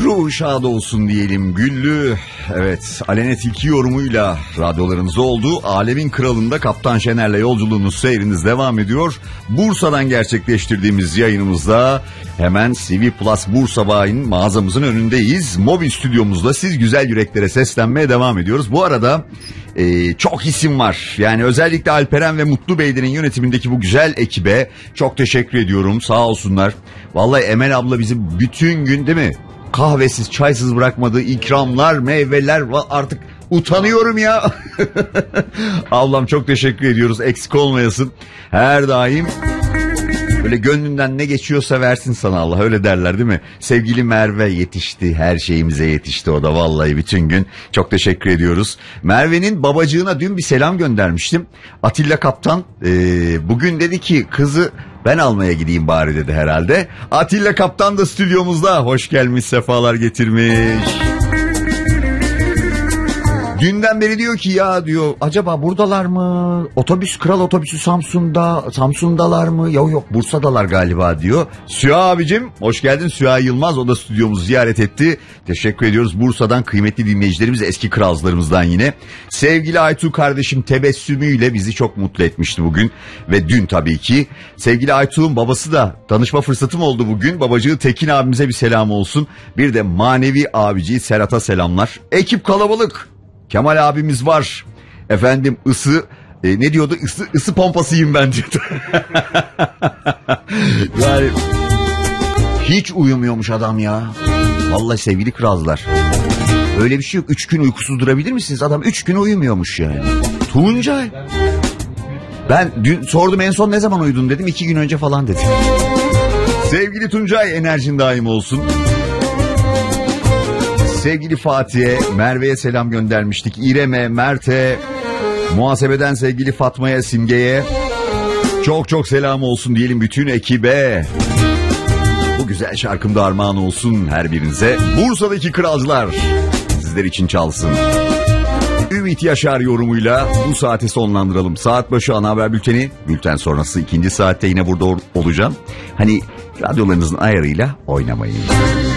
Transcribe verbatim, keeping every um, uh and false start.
Ruhu şad olsun diyelim Güllü. Evet, Alene Tilki yorumuyla radyolarınızda olduğu Alemin Kralı'nda Kaptan Şener'le yolculuğunuz, seyriniz devam ediyor. Bursa'dan gerçekleştirdiğimiz yayınımızda hemen C V Plus Bursa Bayi'nin mağazamızın önündeyiz. Mobil stüdyomuzda siz güzel yüreklere seslenmeye devam ediyoruz. Bu arada e, çok isim var. Yani özellikle Alperen ve Mutlu Beylerin yönetimindeki bu güzel ekibe çok teşekkür ediyorum. Sağ olsunlar. Vallahi Emel abla bizi bütün gün, değil mi, kahvesiz, çaysız bırakmadığı ikramlar, meyveler, artık utanıyorum ya. Ablam çok teşekkür ediyoruz, eksik olmayasın. Her daim böyle gönlünden ne geçiyorsa versin sana Allah, öyle derler değil mi? Sevgili Merve yetişti, her şeyimize yetişti o da vallahi bütün gün. Çok teşekkür ediyoruz. Merve'nin babacığına dün bir selam göndermiştim. Atilla Kaptan e, bugün dedi ki kızı ben almaya gideyim bari dedi herhalde. Atilla Kaptan da stüdyomuzda. Hoş gelmiş, sefalar getirmiş. Dünden beri diyor ki ya diyor, acaba buradalar mı? Otobüs, Kral Otobüsü Samsun'da, Samsun'dalar mı? Yok yok Bursa'dalar galiba diyor. Süha abicim hoş geldin. Süha Yılmaz, o da stüdyomuzu ziyaret etti. Teşekkür ediyoruz. Bursa'dan kıymetli dinleyicilerimiz, eski kralcılarımızdan yine. Sevgili Aytu kardeşim tebessümüyle bizi çok mutlu etmişti bugün. Ve dün tabii ki. Sevgili Aytu'nun babası da tanışma fırsatım oldu bugün. Babacığı Tekin abimize bir selam olsun. Bir de manevi abici Serhat'a selamlar. Ekip kalabalık. Kemal abimiz var. Efendim ısı e, ne diyordu? Isı, ısı pompasıyım ben diyordu. Yani hiç uyumuyormuş adam ya. Vallahi sevgili kralcılar. Öyle bir şey yok. Üç gün uykusuz durabilir misiniz? Adam üç gün uyumuyormuş yani. Tuncay. Ben dün sordum, en son ne zaman uyudun dedim. İki gün önce falan dedi. Sevgili Tuncay, enerjin daim olsun. Sevgili Fatih'e, Merve'ye selam göndermiştik. İrem'e, Mert'e, muhasebeden sevgili Fatma'ya, Simge'ye çok çok selam olsun diyelim bütün ekibe. Bu güzel şarkımda armağan olsun her birinize. Bursa'daki kralcılar sizler için çalsın. Ümit Yaşar yorumuyla bu saati sonlandıralım. Saat başı ana haber bülteni, bülten sonrası ikinci saatte yine burada olacağım. Hani radyolarınızın ayarıyla oynamayın.